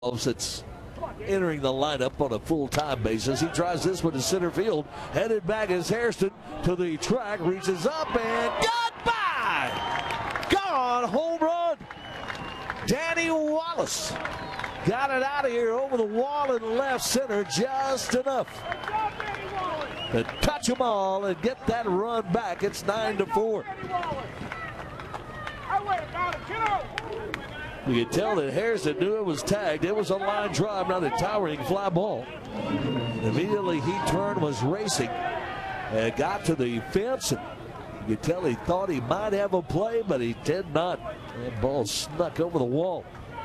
that's entering the lineup on a full-time basis. He tries this one to center field. Headed back is Hairston to the track, reaches up and goodbye! Gone, home run! Danny Wallace got it out of here over the wall in left center just enough to touch them all and get that run back. It's 9-4. You can tell that Hairston knew it was tagged. It was a line drive, not a towering fly ball. Immediately he turned, was racing, and got to the fence. And you can tell he thought he might have a play, but he did not. That ball snuck over the wall.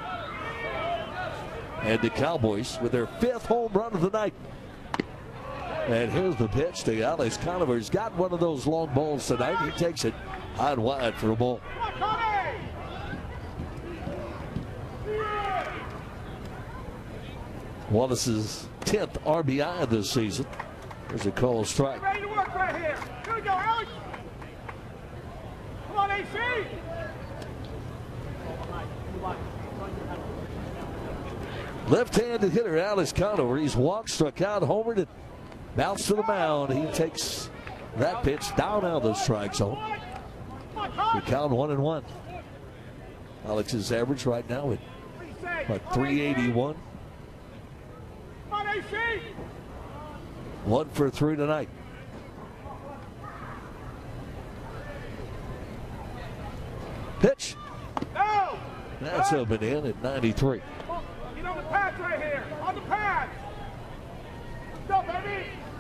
And the Cowboys with their 5th home run of the night. And here's the pitch to Alex Conover. He's got one of those long balls tonight. He takes it high and wide for a ball. Wallace's 10th RBI this season. There's a called strike. Ready to work right here. Here we go, Alex. Come on, AC. Left-handed hitter Alex Conover. He's walked, struck out, homered, and bounced to the mound. He takes that pitch down out of the strike zone. We count 1-1. Alex's average right now at about 381. 1 for 3 tonight. Pitch. No. That's open in at 93. Get on the pads right here. On the pads. Go, baby.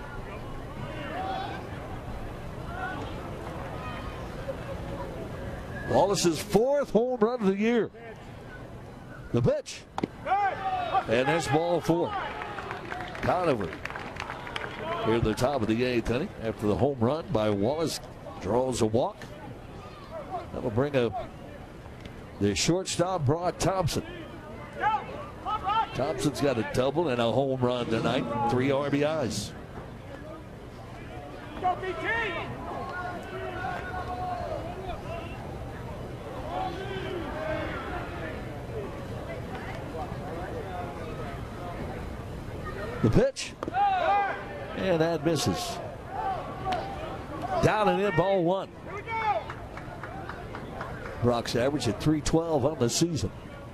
Wallace's 4th home run of the year. The pitch. And that's ball 4. Conover here at the top of the 8th inning after the home run by Wallace. Draws a walk. That'll bring up the shortstop, Brock Thompson. Thompson's got a double and a home run tonight. 3 RBIs. Go, BT. The pitch. And that misses. Down and in, ball 1. Brock's average at 312 on the season.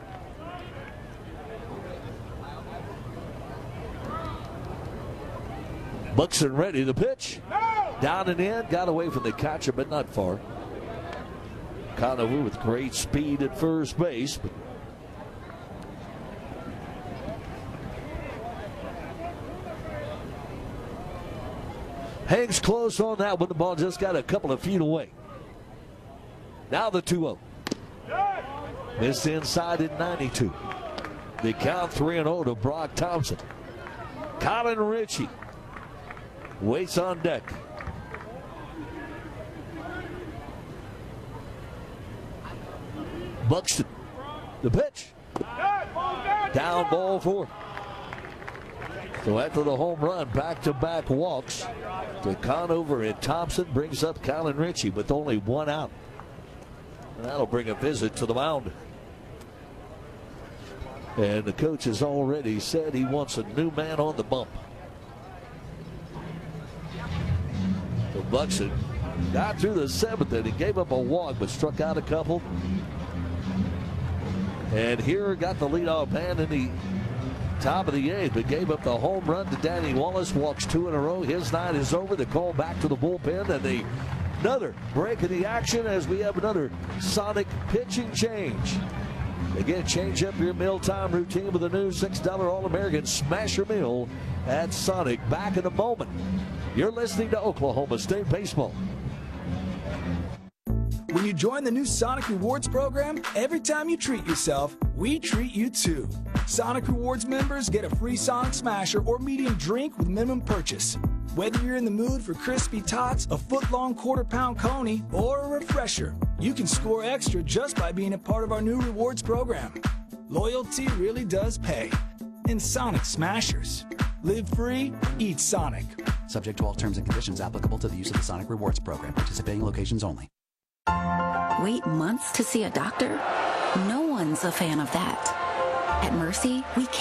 Buxton ready. The pitch. Down and in. Got away from the catcher, but not far. Conover with great speed at first base. But hangs close on that one. The ball just got a couple of feet away. Now the 2-0. Missed inside at 92. The count 3-0 to Brock Thompson. Colin Ritchie waits on deck. Buxton. The pitch. Down, ball 4. So after the home run, back-to-back walks to Conover, and Thompson brings up Colin Ritchie with only 1 out. And that'll bring a visit to the mound. And the coach has already said he wants a new man on the bump. So Buxton got through the 7th inning, gave up a walk, but struck out a couple. And here got the leadoff man in the top of the 8th, but gave up the home run to Danny Wallace. Walks 2 in a row. His night is over. The call back to the bullpen, and another break in the action as we have another Sonic pitching change. Again, change up your mealtime routine with a new $6 All-American Smasher Meal at Sonic. Back in a moment. You're listening to Oklahoma State Baseball. When you join the new Sonic Rewards program, every time you treat yourself, we treat you too. Sonic Rewards members get a free Sonic Smasher or medium drink with minimum purchase. Whether you're in the mood for crispy tots, a foot-long quarter-pound coney, or a refresher, you can score extra just by being a part of our new rewards program. Loyalty really does pay. In Sonic Smashers. Live free, eat Sonic. Subject to all terms and conditions applicable to the use of the Sonic Rewards program. Participating locations only. Wait months to see a doctor? No one's a fan of that. At Mercy, we